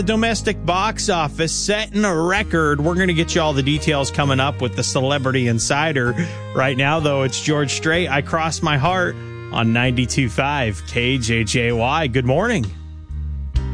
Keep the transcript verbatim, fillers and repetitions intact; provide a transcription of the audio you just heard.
The domestic box office setting a record. We're going to get you all the details coming up with the Celebrity Insider. Right now, though, it's George Strait. I Cross My Heart on ninety-two point five K J J Y. Good morning.